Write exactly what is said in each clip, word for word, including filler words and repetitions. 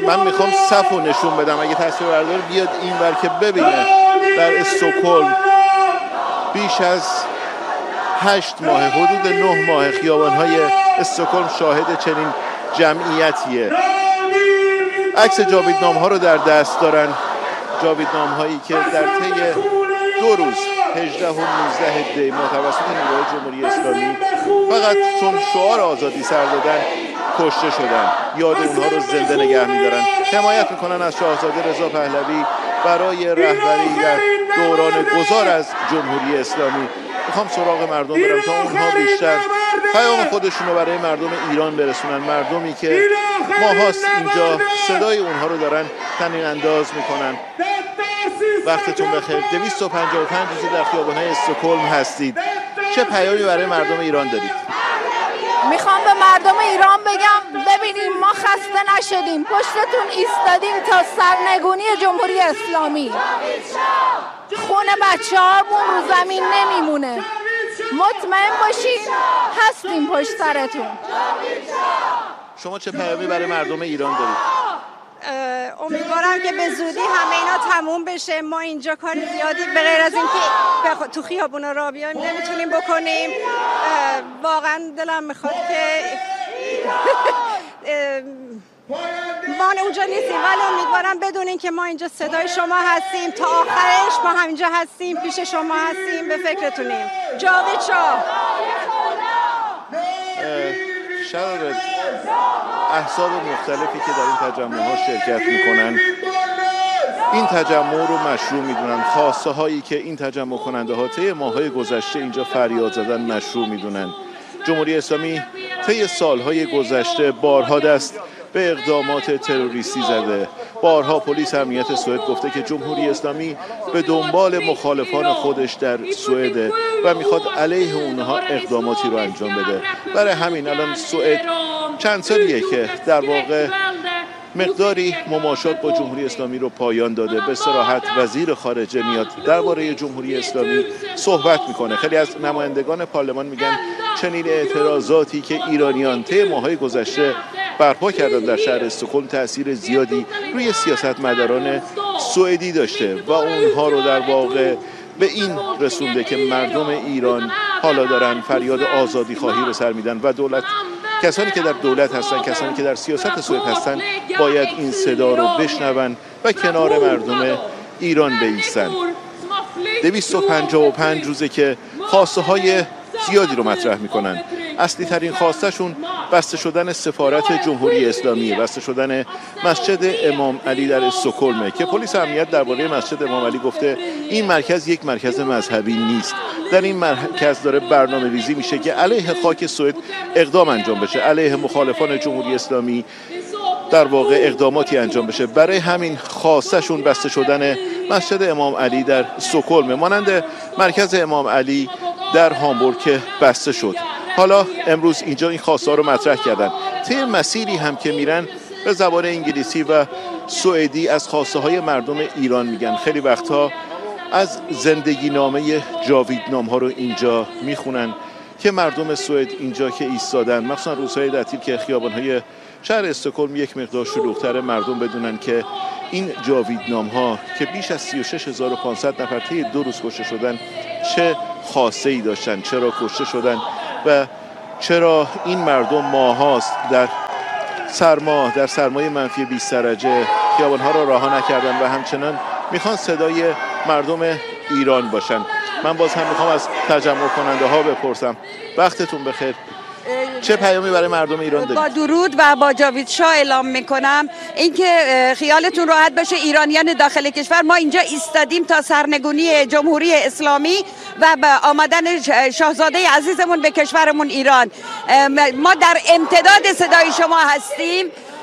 من میخوام صف رو نشون بدم، اگه تصویر بردار بیاد این ور که ببینه در استکهلم بیش از هشت ماه، حدود نه ماه خیابان‌های استکهلم شاهد چنین جمعیتیه. عکس جاویدنامه‌ها رو در دست دارن، جاویدنامه‌هایی که در طی دو روز هجده و نوزده دی ما توسط نیروهای جمهوری اسلامی فقط چون شعار آزادی سر دادن کشته شدن. یاد اونها رو زنده نگه می‌دارن، حمایت می‌کنن از شاهزاده رضا پهلوی برای رهبری در دوران گذار از جمهوری اسلامی. میخوام سراغ مردم برم تا اونها بیشتر پیام خودشون رو برای مردم ایران برسونن، مردمی که ماهاست اینجا صدای اونها رو دارن طنین انداز میکنن. وقتتون بخیر. دویست و پنجاه و پنج روز در خیابان‌های استکهلم هستید. چه پیامی برای مردم ایران دارید؟ میخوام به مردم ایران بگم ببینیم ما خسته نشدیم، پشتتون ایستادیم تا سرنگونی جمهوری اسلامی. خون بچه هامون رو زمین نمیمونه، مطمئن باشین هستیم پشت سرتون. شما چه پیامی برای مردم ایران دارید؟ امیدوارم که به زودی همه اینا تموم بشه. ما اینجا کار زیادی به غیر از اینکه تو خیابونا را بیایم نمیتونیم بکنیم. واقعا دلم میخواد که ما اونجا نیستیم، ولی امیدوارم بدونین که ما اینجا صدای شما هستیم تا آخرش. ما همینجا هستیم، پیش شما هستیم، به فکرتونیم. جاوید شاه. شرارت احزاب مختلفی که در این تجمع‌ها شرکت میکنن این تجمع رو مشروع میدونن، خواسته هایی که این تجمع کننده ها طی ماه‌های گذشته اینجا فریاد زدن مشروع میدونن. جمهوری اسلامی طی سالهای گذشته بارها دست به اقدامات تروریستی زده. بارها پلیس امنیت سوئد گفته که جمهوری اسلامی به دنبال مخالفان خودش در سوئد و میخواد علیه اونها اقداماتی رو انجام بده. برای همین الان سوئد چند سالیه که در واقع مقداری مماشات با جمهوری اسلامی رو پایان داده. به صراحت وزیر خارجه میاد درباره جمهوری اسلامی صحبت میکنه. خیلی از نمایندگان پارلمان میگن چنین اعتراضاتی که ایرانیان طی ماه‌های گذشته برپا کردن در شهر استکهلم تأثیر زیادی روی سیاستمداران سوئدی داشته و اونها رو در واقع به این رسونده که مردم ایران حالا دارن فریاد آزادی خواهی رو سر میدن و دولت، کسانی که در دولت هستن، کسانی که در سیاست سوئد هستن باید این صدا رو بشنون و کنار مردم ایران بایستن. دویست و پنجاه و پنج روزه که خواسته های زیادی رو مطرح میکنن. اصلی ترین خواستشون بسته شدن سفارت جمهوری اسلامی، بسته شدن مسجد امام علی در استکهلم که پلیس امنیت درباره مسجد امام علی گفته این مرکز یک مرکز مذهبی نیست. در این مرکز داره برنامه ریزی میشه که علیه خاک سوئد اقدام انجام بشه، علیه مخالفان جمهوری اسلامی در واقع اقداماتی انجام بشه. برای همین خواستشون بسته شدن مسجد امام علی در استکهلم، مانند مرکز امام علی در هامبورگ که بسته شد. حالا امروز اینجا این خواسته رو مطرح کردن. طی مسیری هم که میرن به زبان انگلیسی و سوئدی از خواسته های مردم ایران میگن. خیلی وقتها از زندگی نامه جاویدنام ها رو اینجا میخونن که مردم سوئد اینجا که ایستادن، مخصوصا روزهای تعطیل که خیابان‌های شهر استکهلم یک مقدار شلوغ‌تر، مردم بدونن که این جاویدنام ها که بیش از سی و شش هزار و پانصد نفر طی دو روز کشته شدن چه خاصه‌ای داشتن، چرا کشته شدن و چرا این مردم ماهاست در سرما، در سرمای منفی بیست درجه خیابان‌ها را رها نکردن و همچنان میخوان صدای مردم ایران باشن. من باز هم میخوام از تجمع کننده ها بپرسم وقتتون بخیر، چه پیامی برای مردم ایران دارید؟ با درود و با جاوید شاه اعلام میکنم اینکه خیالتون راحت باشه ایرانیان داخل کشور، ما اینجا ایستادیم تا سرنگونی جمهوری اسلامی و به آمدن شاهزاده عزیزمون به کشورمون ایران. ما در امتداد صدای شما هستیم.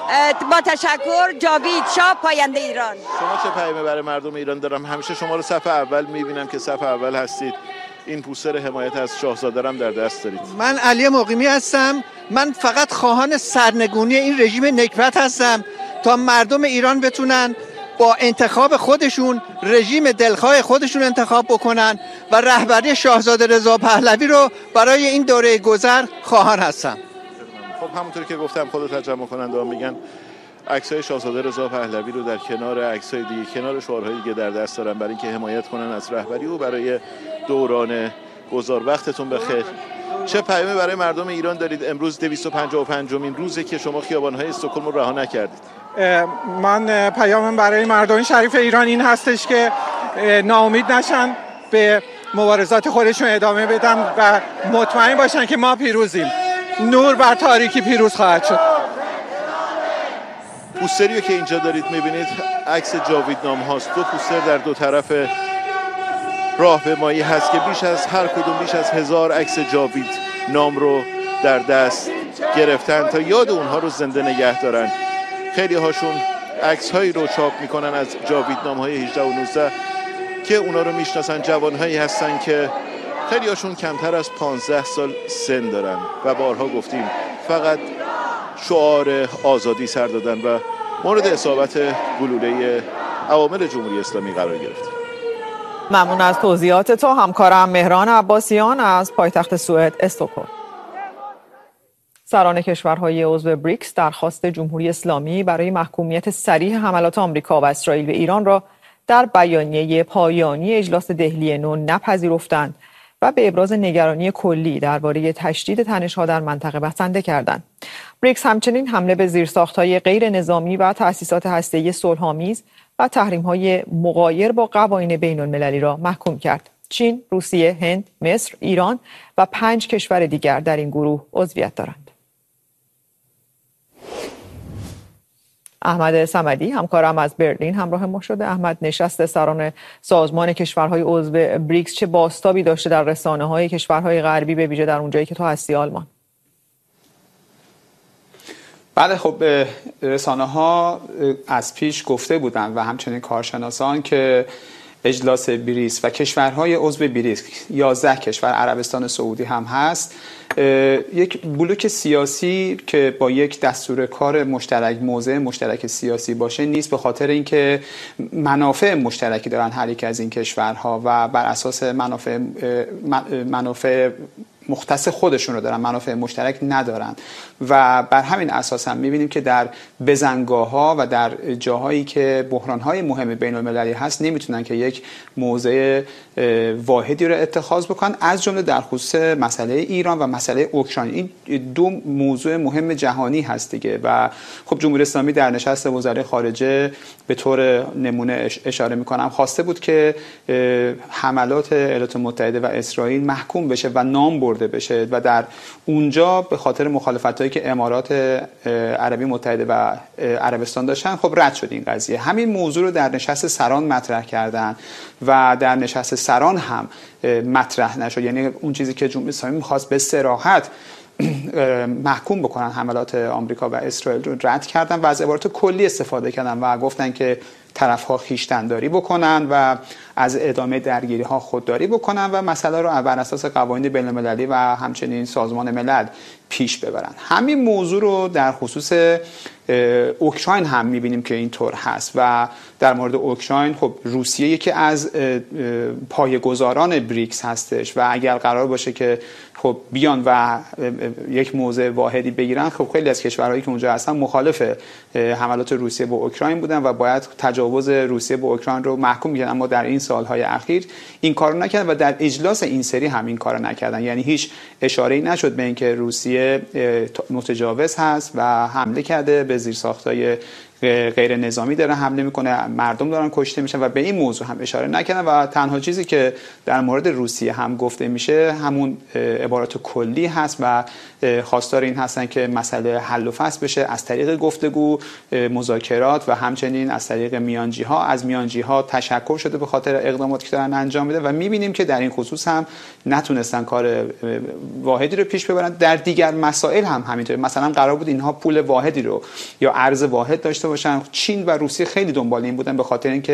با تشکر. جاوید شاه، پاینده ایران. شما چه پیامی برای مردم ایران دارم؟ همیشه شما رو صف اول میبینم که صف اول هستید. این پوستر حمایت از شاهزاده رم در دست دارید. من علی مقیمی هستم. من فقط خواهان سرنگونی این رژیم نکبت هستم تا مردم ایران بتونن با انتخاب خودشون رژیم دلخواه خودشون انتخاب بکنن و رهبری شاهزاده رضا پهلوی رو برای این دوره گذر خواهان هستم. خب همونطور که گفتم خود تجمع کننده ها میگن عکس‌های شاهزاده رضا پهلوی رو در کنار عکس‌های دیگه، کنار شعارهایی که در دست دارن برای اینکه حمایت کنن از رهبری و برای دوران گذار. وقتتون بخیر. چه پیامی برای مردم ایران دارید؟ امروز دویست و پنجاه و پنجمین روزه که شما خیابان‌های استکهلم رو رها نکردید. من پیامم برای مردم شریف ایران این هستش که ناامید نشن، به مبارزات خودشون ادامه بدن و مطمئن باشن که ما پیروزیم. نور بر تاریکی پیروز خواهد شد. پوستری که اینجا دارید میبینید عکس جاویدنام هاست. دو پوستر در دو طرف راهپیمایی هست که بیش از هر کدوم بیش از هزار عکس جاوید نام رو در دست گرفتن تا یاد اونها رو زنده نگه دارن. خیلی هاشون عکس هایی رو چاپ میکنن از جاویدنام های هجده و نوزده که اونا رو میشناسن. جوان هایی هستن که خیلی هاشون کمتر از پانزده سال سن دارن و بارها گفتیم فقط شعار آزادی سر دادن و مورد اصابت گلوله عوامل جمهوری اسلامی قرار گرفت. ممنون از توضیحات تو همکارم مهران عباسیان از پایتخت سوئد استکهلم. سران کشورهای عضو بریکس درخواست جمهوری اسلامی برای محکومیت صریح حملات آمریکا و اسرائیل به ایران را در بیانیه پایانی اجلاس دهلی نو نپذیرفتند و به ابراز نگرانی کلی درباره تشدید تنش‌ها در منطقه بسنده کردند. بریکس همچنین حمله به زیرساخت‌های غیر نظامی و تأسیسات هسته‌ای صلح‌آمیز و تحریم‌های مغایر با قوانین بین‌المللی را محکوم کرد. چین، روسیه، هند، مصر، ایران و پنج کشور دیگر در این گروه عضویت دارند. احمد صمدی همکارم از برلین همراه ما شده. احمد، نشست سران سازمان کشورهای عضو بریکس چه بازتابی داشته در رسانه‌های کشورهای غربی، به ویژه در اونجایی که تو هستی آلمان؟ بله، خب رسانه‌ها از پیش گفته بودند و همچنین کارشناسان که اجلاس بریکس و کشورهای عضو بریکس، یازده کشور، عربستان سعودی هم هست، یک بلوک سیاسی که با یک دستور کار مشترک، موضع مشترک سیاسی باشه نیست، به خاطر اینکه منافع مشترکی دارن هر یک از این کشورها و بر اساس منافع منافع مختص خودشون رو دارن، منافع مشترک ندارن و بر همین اساس هم می‌بینیم که در بزنگاه‌ها و در جاهایی که بحران‌های مهم بین‌المللی هست نمیتونن که یک موضع واحدی رو اتخاذ بکنن، از جمله در خصوص مسئله ایران و مسئله اوکراین. این دو موضوع مهم جهانی هست دیگه و خب جمهوری اسلامی در نشست وزرای خارجه به طور نمونه اشاره می‌کنم خواسته بود که حملات ایالات متحده و اسرائیل محکوم بشه و نام برده بشه و در اونجا به خاطر مخالفتایی که امارات عربی متحده و عربستان داشتن خب رد شد این قضیه. همین موضوع رو در نشست سران مطرح کردن و در نشست سران هم مطرح نشد، یعنی اون چیزی که جمهوری اسلامی می‌خواست به صراحت محکوم بکنن حملات آمریکا و اسرائیل رو رد کردن و از عبارات کلی استفاده کردن و گفتن که طرف‌ها خویشتن‌داری بکنن و از ادامه درگیری‌ها خودداری بکنن و مسئله رو بر اساس قوانین بین‌المللی و همچنین سازمان ملل پیش ببرن. همین موضوع رو در خصوص اوکراین هم می‌بینیم که اینطور هست و در مورد اوکراین خب روسیه یکی از پایه‌گذاران بریکس هستش و اگر قرار باشه که خب بیان و یک موضع واحدی بگیرن، خب خیلی از کشورهایی که اونجا هستن مخالف حملات روسیه به اوکراین بودن و باید تجاوز روسیه به اوکراین رو محکوم می‌کردن، اما در این سالهای اخیر این کارو نکردن و در اجلاس این سری هم این کارو نکردن. یعنی هیچ اشاره‌ای نشد به اینکه روسیه متجاوز هست و حمله کرده به زیرساخت‌های غیر نظامی، داره حمله میکنه، مردم دارن کشته میشن و به این موضوع هم اشاره نکردن و تنها چیزی که در مورد روسیه هم گفته میشه همون عبارات کلی هست و خواستار این هستن که مسئله حل و فصل بشه از طریق گفتگو، مذاکرات و همچنین از طریق میانجی ها. از میانجی ها تشکر شده به خاطر اقداماتی که دارن انجام میده و میبینیم که در این خصوص هم نتونستن کار واحدی رو پیش ببرن. در دیگر مسائل هم همینطور، مثلا قرار بود اینها پول واحدی رو یا ارز واحد داشته باشن. چین و روسیه خیلی دنبال این بودن به خاطر اینکه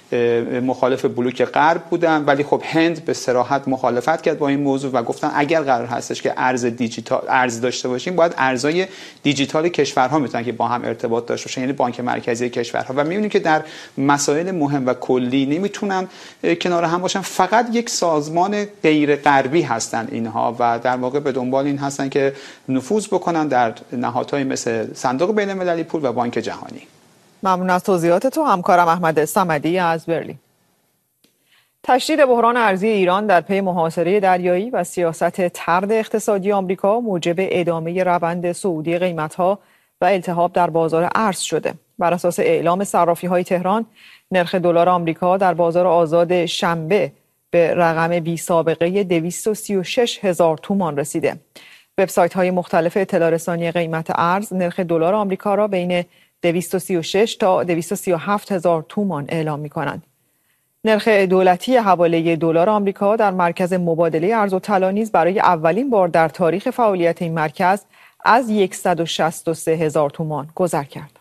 مخالف بلوک غرب بودن، ولی خب هند به صراحت مخالفت کرد با این موضوع و گفتن اگر قرار هستش که ارز دیجیتال ارز داشته باشیم، باید ارزهای دیجیتال کشورها میتونن که با هم ارتباط داشته باشن، یعنی بانک مرکزی کشورها. و میبینیم که در مسائل مهم و کلی نمیتونن کنار هم باشن، فقط یک سازمان غیر غربی هستن اینها و در واقع به دنبال این هستن که نفوذ بکنن در نهادهای مثل صندوق بین‌المللی پول و بانک جهانی. ممنون از توضیحات تو همکارم احمد صمدی از برلین. تشدید بحران ارزی ایران در پی محاصره دریایی و سیاست طرد اقتصادی آمریکا موجب ادامه روند صعودی قیمت‌ها و التهاب در بازار ارز شده. بر اساس اعلام صرافی‌های تهران، نرخ دلار آمریکا در بازار آزاد شنبه به رقم بی سابقه دویست و سی و شش هزار تومان رسیده. وبسایت‌های مختلف اطلاع رسانی قیمت ارز نرخ دلار آمریکا را بین دویست و سی و شش تا دویست و سی و هفت هزار تومان اعلام می‌کنند. نرخ دولتی حواله دلار آمریکا در مرکز مبادله ارز و طلا نیز برای اولین بار در تاریخ فعالیت این مرکز از صد و شصت و سه هزار تومان گذر کرد.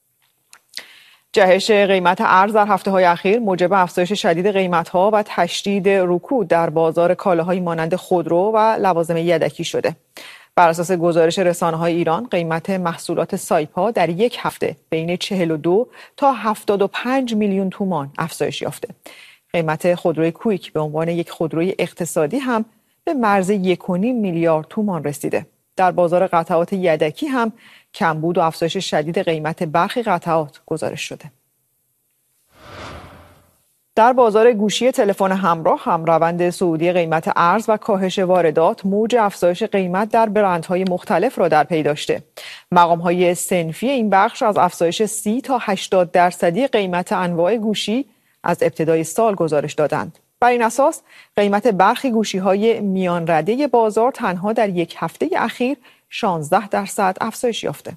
جهش قیمت ارز در هفته‌های اخیر موجب افزایش شدید قیمت‌ها و تشدید رکود در بازار کالاهایی مانند خودرو و لوازم یدکی شده. بر اساس گزارش رسانه‌های ایران، قیمت محصولات سایپا در یک هفته بین چهل و دو تا هفتاد و پنج میلیون تومان افزایش یافته. قیمت خودروی کویک به عنوان یک خودروی اقتصادی هم به مرز یک و نیم میلیارد تومان رسیده. در بازار قطعات یدکی هم کمبود و افزایش شدید قیمت برخی قطعات گزارش شده. در بازار گوشی تلفن همراه هم روند صعودی قیمت ارز و کاهش واردات موج افزایش قیمت در برندهای مختلف را در پی داشته. مقام‌های صنفی این بخش از افزایش سی تا هشتاد درصدی قیمت انواع گوشی از ابتدای سال گزارش دادند. بر این اساس قیمت برخی گوشی‌های میان رده بازار تنها در یک هفته اخیر شانزده درصد افزایش یافته.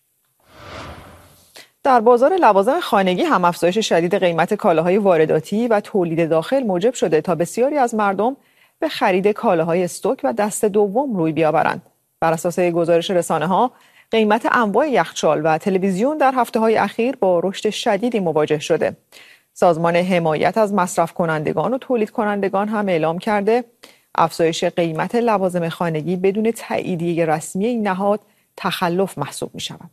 در بازار لوازم خانگی هم افزایش شدید قیمت کالاهای وارداتی و تولید داخل موجب شده تا بسیاری از مردم به خرید کالاهای استوک و دست دوم روی بیاورند. بر اساس گزارش رسانه‌ها، قیمت انواع یخچال و تلویزیون در هفته‌های اخیر با رشد شدیدی مواجه شده. سازمان حمایت از مصرف کنندگان و تولید کنندگان هم اعلام کرده افزایش قیمت لوازم خانگی بدون تاییدیه رسمی این نهاد تخلف محسوب می‌شود.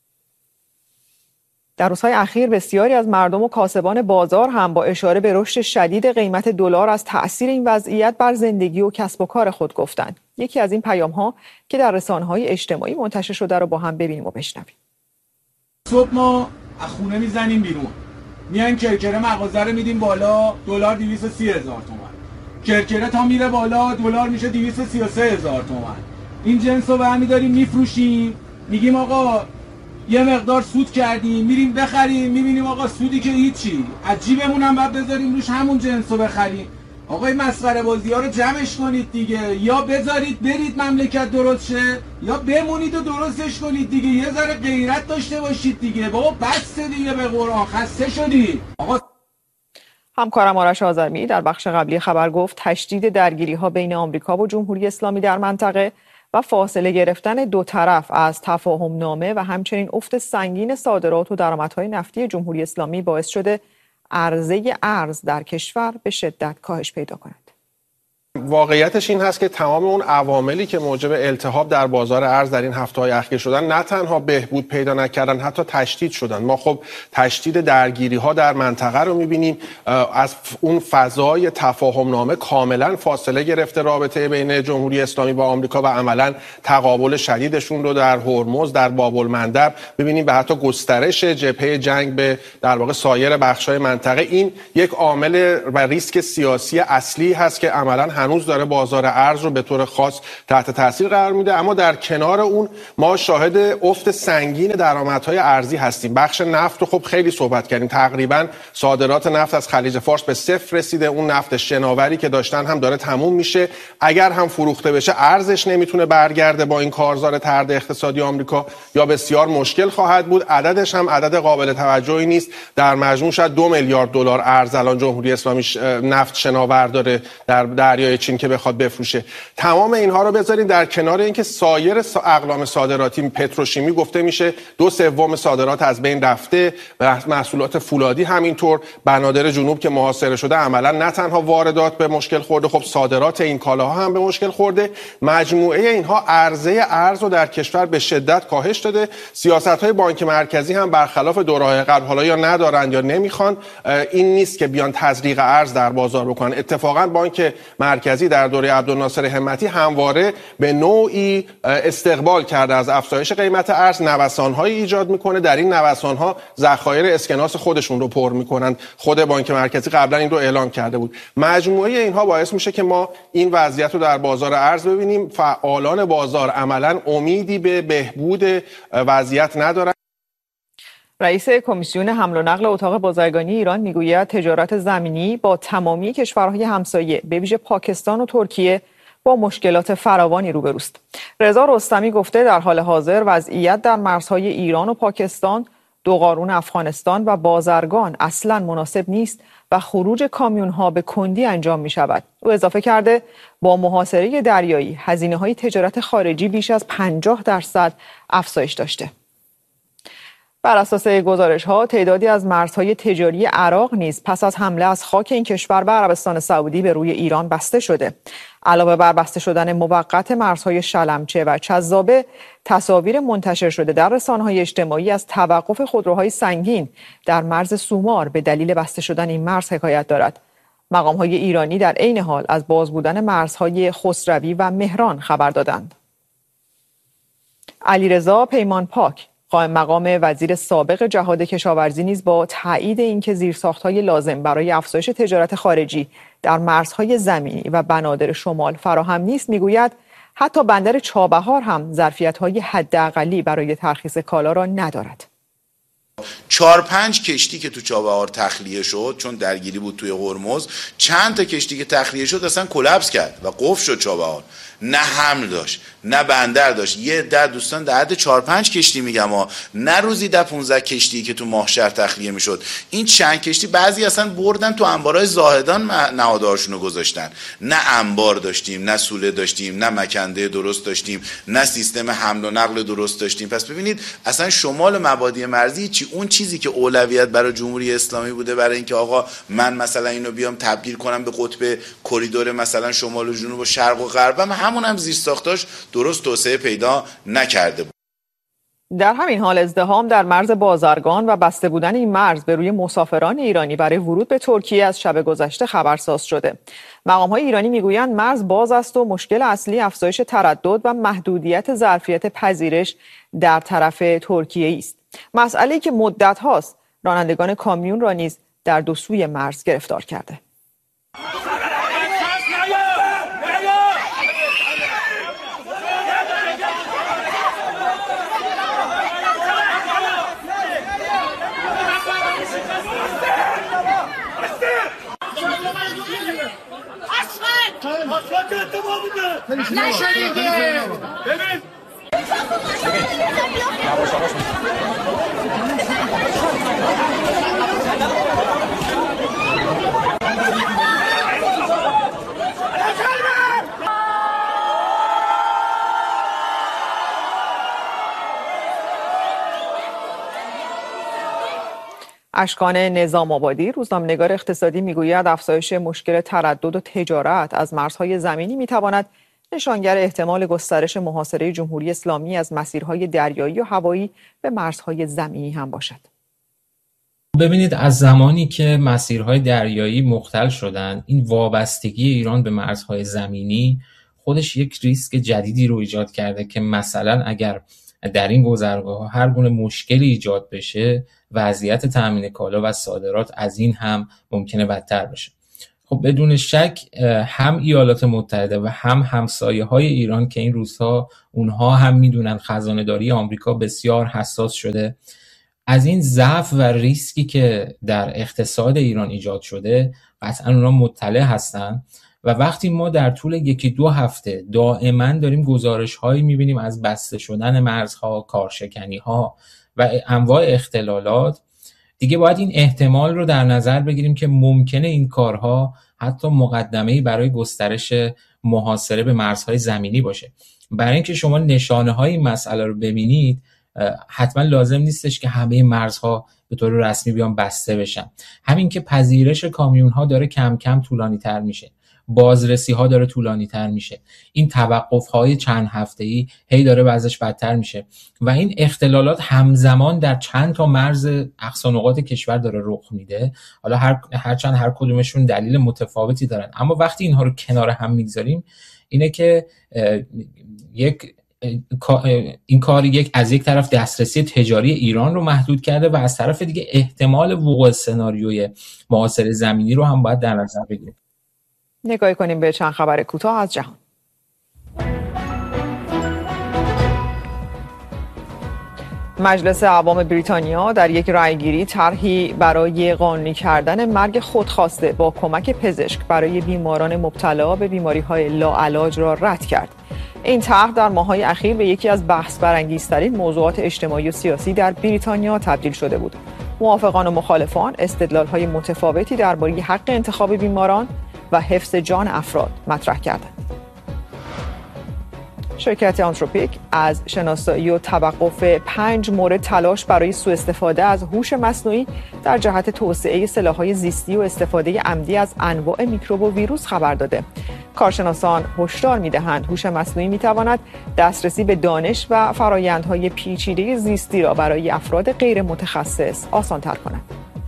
در روزهای اخیر بسیاری از مردم و کاسبان بازار هم با اشاره به رشد شدید قیمت دلار از تأثیر این وضعیت بر زندگی و کسب و کار خود گفتند. یکی از این پیام‌ها که در رسانه‌های اجتماعی منتشر شده رو با هم ببینیم و بشنویم. صبح ما از خونه میزنیم بیرون، میان کرکره مغازه رو میدیم بالا، دلار دویست و سی هزار تومان. کرکره تا میره بالا دلار میشه دویست و سی و سه هزار تومان. این جنس رو برمی‌داریم میفروشیم، میگیم آقا یه مقدار سود کردیم، میریم بخریم، میبینیم آقا سودی که هیچی، از جیبمون هم باید بذاریم روش همون جنس رو بخریم. آقا این مسخره بازی ها رو جمعش کنید دیگه، یا بذارید برید مملکت درست شه، یا بمونید و درستش کنید دیگه. یه ذره غیرت داشته باشید دیگه. بابا بس دیگه، به قرآن خسته شدید. آقا همکارم آرش آذرمی در بخش قبلی خبر گفت تشدید درگیری‌ها بین آمریکا و جمهوری اسلامی در منطقه و فاصله گرفتن دو طرف از تفاهم نامه و همچنین افت سنگین صادرات و درآمدهای نفتی جمهوری اسلامی باعث شده عرضه ارز در کشور به شدت کاهش پیدا کند. واقعیتش این هست که تمام اون عواملی که موجب التهاب در بازار ارز در این هفته‌های اخیر شدن نه تنها بهبود پیدا نکردن، حتی تشدید شدن. ما خب تشدید درگیری‌ها در منطقه رو می‌بینیم، از اون فضای تفاهم‌نامه کاملا فاصله گرفته رابطه بین جمهوری اسلامی با آمریکا و عملاً تقابل شدیدشون رو در هرمز، در باب‌المندب می‌بینیم و حتی گسترش جبهه جنگ به در واقع سایر بخش‌های منطقه. این یک عامل و ریسک سیاسی اصلی هست که عملاً هنوز داره بازار ارز رو به طور خاص تحت تاثیر قرار میده. اما در کنار اون ما شاهد افت سنگین درآمدهای ارزی هستیم. بخش نفت رو خب خیلی صحبت کردیم، تقریبا صادرات نفت از خلیج فارس به صفر رسیده. اون نفت شناوری که داشتن هم داره تموم میشه. اگر هم فروخته بشه ارزش نمیتونه برگرده با این کارزار طرد اقتصادی آمریکا، یا بسیار مشکل خواهد بود. عددش هم عدد قابل توجهی نیست. در مجموع شاید دو میلیارد دلار ارز الان جمهوری اسلامی نفت شناور داره در دریای برای چین که بخواد بفروشه. تمام اینها رو بذاریم در کنار اینکه سایر اقلام صادراتی، پتروشیمی گفته میشه دو سوم صادرات از بین رفته، محصولات فولادی همینطور، بنادر جنوب که محاصره شده عملا نه تنها واردات به مشکل خورده، خب صادرات این کالاها هم به مشکل خورده. مجموعه اینها عرضه ارز رو در کشور به شدت کاهش داده. سیاست‌های بانک مرکزی هم برخلاف دوره‌های قبل، حالا یا ندارن یا نمیخوان، این نیست که بیان تزریق ارز در بازار بکنن. اتفاقا بانک مرکزی در دوره عبدالناصر همتی همواره به نوعی استقبال کرده از افزایش قیمت ارز، نوسان‌هایی ایجاد میکنه، در این نوسان‌ها ذخایر اسکناس خودشون رو پر میکنن. خود بانک مرکزی قبلا این رو اعلام کرده بود. مجموعه اینها باعث میشه که ما این وضعیت رو در بازار ارز ببینیم. فعالان بازار عملا امیدی به بهبود وضعیت ندارن. رئیس کمیسیون حمل و نقل اتاق بازرگانی ایران میگوید تجارت زمینی با تمامی کشورهای همسایه به ویژه پاکستان و ترکیه با مشکلات فراوانی روبروست. رضا رستمی گفته در حال حاضر وضعیت در مرزهای ایران و پاکستان، دو قارون افغانستان و بازرگان اصلا مناسب نیست و خروج کامیون‌ها به کندی انجام می شود. او اضافه کرده با محاصره دریایی هزینه‌های تجارت خارجی بیش از پنجاه درصد افزایش داشته. بر اساس گزارش‌ها تعدادی از مرزهای تجاری عراق نیز پس از حمله از خاک این کشور به عربستان سعودی به روی ایران بسته شده. علاوه بر بسته شدن موقت مرزهای شلمچه و چذابه، تصاویر منتشر شده در رسانه‌های اجتماعی از توقف خودروهای سنگین در مرز سومار به دلیل بسته شدن این مرز حکایت دارد. مقام‌های ایرانی در عین حال از باز بودن مرزهای خسروی و مهران خبر دادند. علیرضا پیمانپاک قائم مقام وزیر سابق جهاد کشاورزی نیز با تایید اینکه زیرساخت‌های لازم برای افزایش تجارت خارجی در مرزهای زمینی و بنادر شمال فراهم نیست میگوید حتی بندر چابهار هم ظرفیت‌های حداقلی برای ترخیص کالا را ندارد. چهار پنج کشتی که تو چابهار تخلیه شد چون درگیری بود توی هرمز، چند تا کشتی که تخلیه شد اصلا کلاپس کرد و قفل شد چابهار. نه حمل داشت نه بندر داشت. یه ده دوستان در حد چهار پنج کشتی میگم ها، نه روزی ده پانزده کشتی که تو ماهشهر تخلیه میشد. این چند کشتی بعضی اصلا بردن تو انبارهای زاهدان نهادهاشون رو گذاشتن. نه انبار داشتیم، نه سوله داشتیم، نه مکنده درست داشتیم، نه سیستم حمل و نقل درست داشتیم. پس ببینید اصلا شمال مبادی مرزی چی اون چیزی که اولویت برای جمهوری اسلامی بوده برای اینکه آقا من مثلا اینو بیام تبدیل کنم به قطب کریدور مثلا شمال و جنوب و شرق و غرب، همون هم زیر ساختاش درست توسعه پیدا نکرده بود. در همین حال ازدحام در مرز بازرگان و بسته بودن این مرز به روی مسافران ایرانی برای ورود به ترکیه از شب گذشته خبرساز شده. مقام‌های ایرانی میگویند مرز باز است و مشکل اصلی افزایش تردد و محدودیت ظرفیت پذیرش در طرف ترکیه است. مسئله‌ای که مدت هاست رانندگان کامیون را نیز در دو سوی مرز گرفتار کرده. اشکان نظام آبادی روزنامه‌نگار اقتصادی میگوید افزایش مشکل تردد و تجارت از مرزهای زمینی میتواند نشانگر احتمال گسترش محاصره جمهوری اسلامی از مسیرهای دریایی و هوایی به مرزهای زمینی هم باشد. ببینید از زمانی که مسیرهای دریایی مختل شدن، این وابستگی ایران به مرزهای زمینی خودش یک ریسک جدیدی رو ایجاد کرده که مثلا اگر در این گذرگاه هر گونه مشکلی ایجاد بشه، وضعیت تامین کالا و صادرات از این هم ممکنه بدتر بشه. خب بدون شک هم ایالات متحده و هم همسایه های ایران که این روزها اونها هم میدونن خزانه داری آمریکا بسیار حساس شده، از این ضعف و ریسکی که در اقتصاد ایران ایجاد شده قطعا اونها مطلع هستن و وقتی ما در طول یکی دو هفته دائما داریم گزارش هایی میبینیم از بسته شدن مرزها، کارشکنی ها و انواع اختلالات، دیگه باید این احتمال رو در نظر بگیریم که ممکنه این کارها حتی مقدمه‌ای برای گسترش محاصره به مرزهای زمینی باشه. برای اینکه شما نشانه‌های این مسئله رو ببینید حتما لازم نیستش که همه مرزها به طور رسمی بیان بسته بشن. همین که پذیرش کامیون‌ها داره کم کم طولانی‌تر میشه، بازرسی ها داره طولانی تر میشه، این توقف های چند هفته‌ای هی داره وضعش بدتر میشه و این اختلالات همزمان در چند تا مرز اقصا نقاط کشور داره رخ میده. حالا هر هرچند هر کدومشون دلیل متفاوتی دارن، اما وقتی اینها رو کنار هم میگذاریم اینه که یک این کار یک از یک طرف دسترسی تجاری ایران رو محدود کرده و از طرف دیگه احتمال وقوع سناریوی محاصره زمینی رو هم باید در نظر بگیریم. نگاهی کنیم به چند خبر کوتاه از جهان. مجلس عوام بریتانیا در یک رأیگیری طرحی برای قانونی کردن مرگ خودخواسته با کمک پزشک برای بیماران مبتلا به بیماری‌های لاعلاج را رد کرد. این طرح در ماه‌های اخیر به یکی از بحث برانگیزترین موضوعات اجتماعی و سیاسی در بریتانیا تبدیل شده بود. موافقان و مخالفان استدلال‌های متفاوتی درباره حق انتخاب بیماران و حفظ جان افراد مطرح کردند. شرکت آنتروپیک از شناسایی و توقف پنج مورد تلاش برای سوء استفاده از هوش مصنوعی در جهت توسعه سلاح‌های زیستی و استفاده عمدی از انواع میکروب و ویروس خبر داده. کارشناسان هشدار می‌دهند هوش مصنوعی می‌تواند دسترسی به دانش و فرآیندهای پیچیده زیستی را برای افراد غیر متخصص آسان‌تر کند.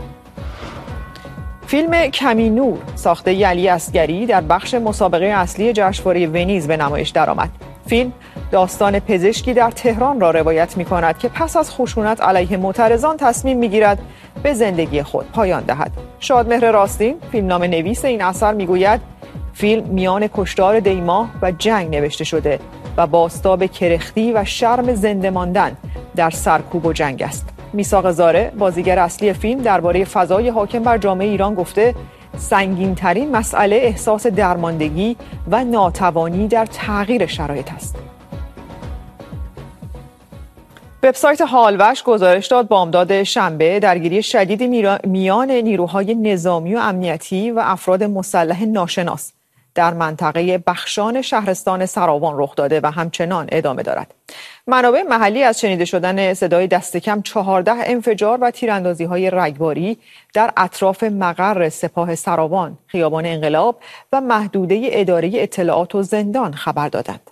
فیلم کمی نور ساخته علی اصگری در بخش مسابقه اصلی جشنواره ونیز به نمایش درآمد. فیلم داستان پزشکی در تهران را روایت می‌کند که پس از خشونت علیه معترضان تصمیم می‌گیرد به زندگی خود پایان دهد. شادمهر راستین فیلمنامه نویس این اثر می‌گوید فیلم میان کشتار دیما و جنگ نوشته شده و بازتاب کرختی و شرم زنده ماندن در سرکوب و جنگ است. میثاق زاره بازیگر اصلی فیلم درباره فضای حاکم بر جامعه ایران گفته سنگین‌ترین مسئله احساس درماندگی و ناتوانی در تغییر شرایط است. وبسایت هالوش گزارش داد بامداد شنبه درگیری شدیدی میان نیروهای نظامی و امنیتی و افراد مسلح ناشناس در منطقه بخشان شهرستان سراوان رخ داده و همچنان ادامه دارد. منابع محلی از شنیده شدن صدای دست کم چهارده انفجار و تیراندازی‌های رگباری در اطراف مقر سپاه سراوان، خیابان انقلاب و محدوده اداره اطلاعات و زندان خبر دادند.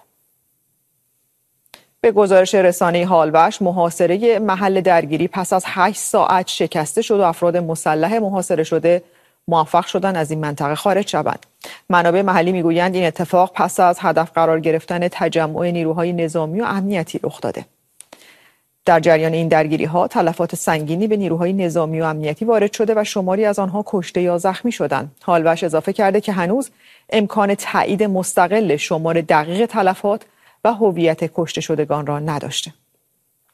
به گزارش رسانه هالوش محاصره محل درگیری پس از هشت ساعت شکسته شد و افراد مسلح محاصره شده موفق شدن از این منطقه خارج شوند. منابع محلی میگویند این اتفاق پس از هدف قرار گرفتن تجمع نیروهای نظامی و امنیتی رخ داده. در جریان این درگیری‌ها تلفات سنگینی به نیروهای نظامی و امنیتی وارد شده و شماری از آنها کشته یا زخمی شدند. هالوش اضافه کرده که هنوز امکان تایید مستقل شمار دقیق تلفات و هویت کشته شدگان را نداشته.